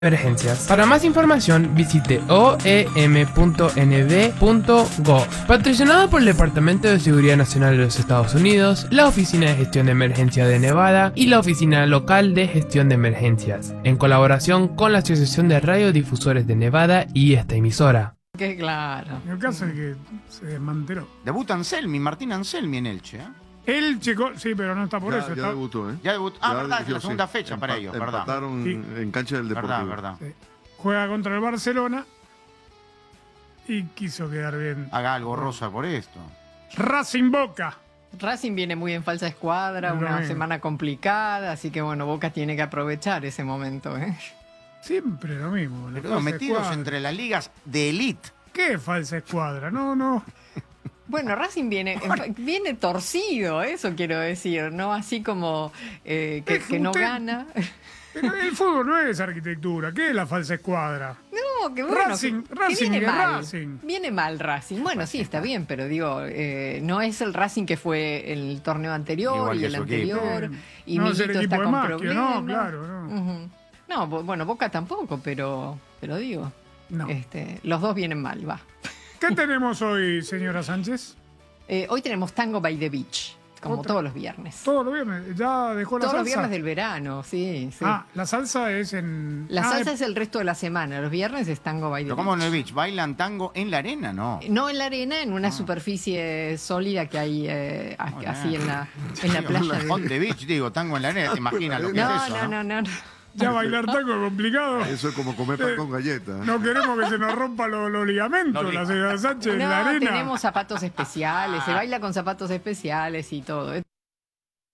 Emergencias. Para más información visite oem.nv.gov. Patrocinado por el Departamento de Seguridad Nacional de los Estados Unidos, la Oficina de Gestión de Emergencia de Nevada y la Oficina Local de Gestión de Emergencias, en colaboración con la Asociación de Radiodifusores de Nevada y esta emisora. Que claro. El caso es que se desmanteló. Debuta Anselmi, Martín Anselmi en Elche, ¿eh? El chico, sí, pero no está por eso. Ya Está... debutó, ¿eh? Ya debutó. Ah, verdad, es la sí. segunda fecha para ellos, verdad. Empataron Sí. en cancha del Deportivo. Verdad. Sí. Juega contra el Barcelona y quiso quedar bien. Haga algo rosa por esto. Racing Boca. Racing viene muy en falsa escuadra, Lo una mismo. semana complicada, así que bueno, Boca tiene que aprovechar ese momento, ¿eh? Siempre lo mismo. la Pero falsa metidos escuadra. entre las ligas de elite. ¿Qué falsa escuadra? No. Bueno, Racing viene torcido, eso quiero decir, ¿no? Así como que no usted- gana. Pero el fútbol no es arquitectura. ¿Qué es la falsa escuadra? No, que bueno, Racing, que Racing viene es mal. Racing. Viene mal Racing. Bueno, sí, está bien, pero digo, no es el Racing que fue el torneo anterior Igual y que el su equipo. anterior. Y No es el Milito equipo está de con Maschio, problemas. no, claro, no. Ujú. No, bueno, Boca tampoco, pero digo, No. los dos vienen mal, va. ¿Qué tenemos hoy, señora Sánchez? Hoy tenemos Tango by the Beach, como Otra. todos los viernes. Todos los viernes. Ya dejó la Todos los salsa. viernes del verano, sí. Ah, la salsa es en... La Ah, salsa es el resto de la semana, los viernes es Tango by the Pero ¿cómo en Beach. el beach? ¿Bailan tango en la arena? No. No en la arena, en una superficie sólida que hay así en la playa. On the beach, digo, tango en la arena. ¿Te imaginas lo que es eso? No. Ya bailar tango es complicado. Eso es como comer pan con galletas. No queremos que se nos rompa los ligamentos, la señora Sánchez, en la No, arena. tenemos zapatos especiales, se baila con zapatos especiales y todo.